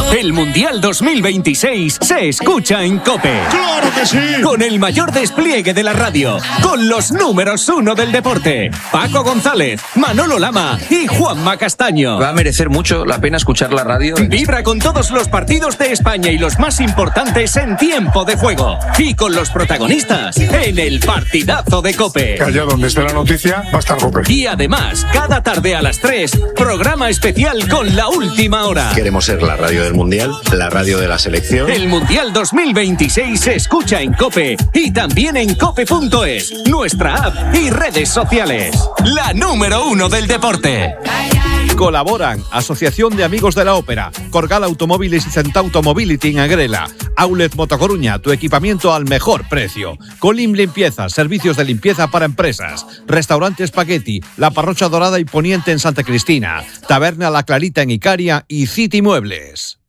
El Mundial 2026 se escucha en COPE. ¡Claro que sí! Con el mayor despliegue de la radio, con los números 1 del deporte, Paco González, Manolo Lama y Juanma Castaño. Va a merecer mucho la pena escuchar la radio. Vibra con todos los partidos de España y los más importantes en tiempo de juego. Y con los protagonistas en el partidazo de COPE. Que allá donde esté la noticia va a estar COPE. Y además, cada tarde a las 3, programa especial con la última hora. Queremos ser la radio del Mundial, la radio de la selección. El Mundial 2026 se escucha en COPE y también en cope.es, nuestra app y redes sociales. La número 1 del deporte. Colaboran Asociación de Amigos de la Ópera, Corgal Automóviles y Centauto Mobility en Agrela, Outlet Motocoruña, tu equipamiento al mejor precio, Colim Limpieza, servicios de limpieza para empresas, Restaurante Spaghetti, La Parrocha Dorada y Poniente en Santa Cristina, Taberna La Clarita en Icaria y City Muebles.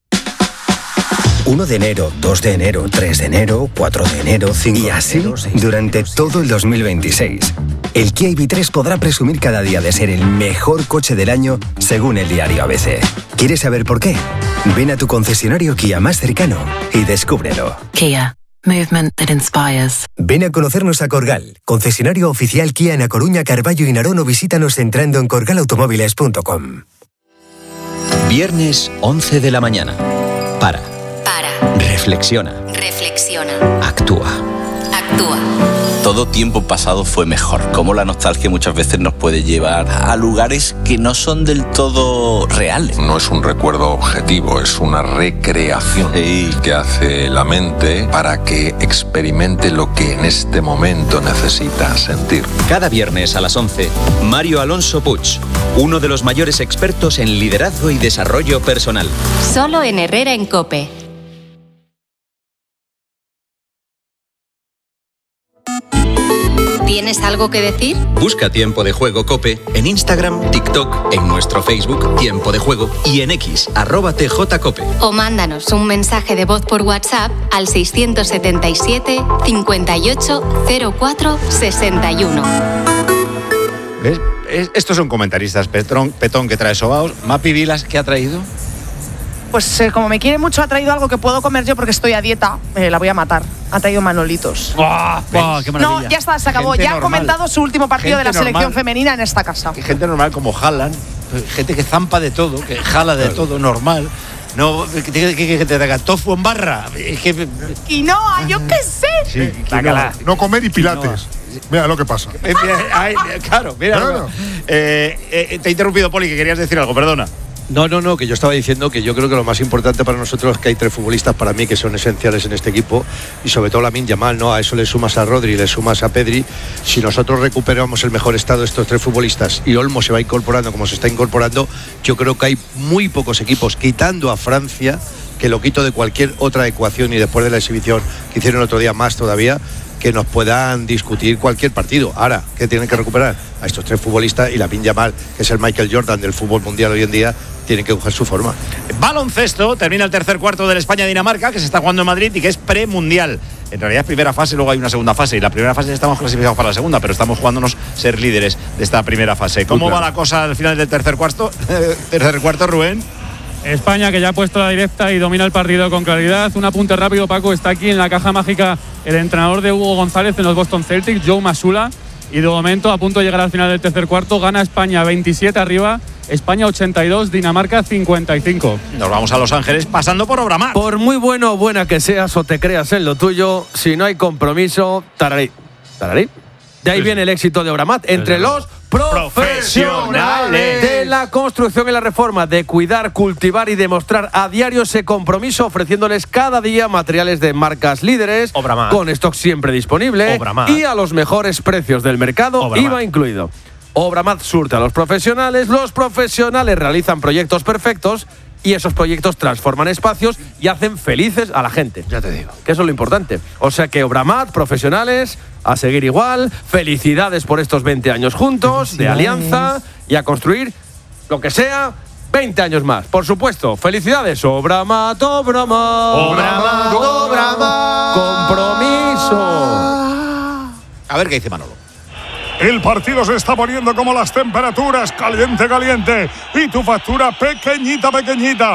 1 de enero, 2 de enero, 3 de enero, 4 de enero, 5 y así durante todo el 2026. El Kia EV3 podrá presumir cada día de ser el mejor coche del año según el diario ABC. ¿Quieres saber por qué? Ven a tu concesionario Kia más cercano y descúbrelo. Kia. Movement that inspires. Ven a conocernos a Corgal, concesionario oficial Kia en A Coruña, Carballo y Narón, o visítanos entrando en corgalautomóviles.com. Viernes 11 de la mañana. Para. Reflexiona. Actúa. Todo tiempo pasado fue mejor. Como la nostalgia muchas veces nos puede llevar a lugares que no son del todo reales. No es un recuerdo objetivo, es una recreación que hace la mente para que experimente lo que en este momento necesita sentir. Cada viernes a las 11, Mario Alonso Puig, uno de los mayores expertos en liderazgo y desarrollo personal. Solo en Herrera en COPE. ¿Tienes algo que decir? Busca Tiempo de Juego COPE en Instagram, TikTok, en nuestro Facebook Tiempo de Juego y en X, @TJCOPE. O mándanos un mensaje de voz por WhatsApp al 677 58 04 61. ¿Ves? Estos son comentaristas. Petón que trae sobaos. Mapi Vilas, ¿qué ha traído? Pues como me quiere mucho, ha traído algo que puedo comer yo porque estoy a dieta. La voy a matar. Ha traído manolitos. ¡Qué maravilla! No, ya está, se acabó. Gente ya normal. ha comentado su último partido Gente de la selección normal. femenina en esta casa. Que gente normal como Haaland, gente que zampa de todo, que jala de todo, normal. No, que te traiga tofu en barra. Quinoa, yo qué sé. Sí, no comer y pilates. Mira lo que pasa. Claro, mira. Claro. Te he interrumpido, Poli, que querías decir algo, perdona. No, que yo estaba diciendo que yo creo que lo más importante para nosotros es que hay 3 futbolistas para mí que son esenciales en este equipo y sobre todo Lamine Yamal, ¿no? A eso le sumas a Rodri, le sumas a Pedri. Si nosotros recuperamos el mejor estado de estos 3 futbolistas y Olmo se va incorporando como se está incorporando, yo creo que hay muy pocos equipos, quitando a Francia, que lo quito de cualquier otra ecuación y después de la exhibición que hicieron el otro día más todavía, que nos puedan discutir cualquier partido. Ahora, ¿qué tienen que recuperar? A estos 3 futbolistas y Lamine Yamal, que es el Michael Jordan del fútbol mundial hoy en día, tienen que coger su forma. Baloncesto, termina el tercer cuarto del España-Dinamarca, que se está jugando en Madrid y que es premundial. En realidad es primera fase, luego hay una segunda fase. Y la primera fase estamos clasificados para la segunda, pero estamos jugándonos ser líderes de esta primera fase. ¿Cómo va la cosa al final del tercer cuarto, Rubén? España, que ya ha puesto la directa y domina el partido con claridad. Un apunte rápido, Paco. Está aquí en la caja mágica el entrenador de Hugo González en los Boston Celtics, Joe Mazzulla. Y de momento, a punto de llegar al final del tercer cuarto, gana España 27 arriba, España 82, Dinamarca 55. Nos vamos a Los Ángeles pasando por Obramat. Por muy bueno o buena que seas o te creas en lo tuyo, si no hay compromiso, tararí. De ahí viene el éxito de Obramat entre los profesionales de la construcción y la reforma, de cuidar, cultivar y demostrar a diario ese compromiso, ofreciéndoles cada día materiales de marcas líderes, Obramat, con stock siempre disponible, Obramat, y a los mejores precios del mercado, Obramat, IVA incluido. Obramat surte a los profesionales realizan proyectos perfectos y esos proyectos transforman espacios y hacen felices a la gente. Ya te digo. Que eso es lo importante. O sea que Obramat, profesionales, a seguir igual. Felicidades por estos 20 años juntos, de alianza, y a construir lo que sea 20 años más. Por supuesto, felicidades. Obramat, Obramat. Obramat, Obramat. Compromiso. A ver qué dice Manolo. El partido se está poniendo como las temperaturas, caliente, caliente. Y tu factura pequeñita, pequeñita.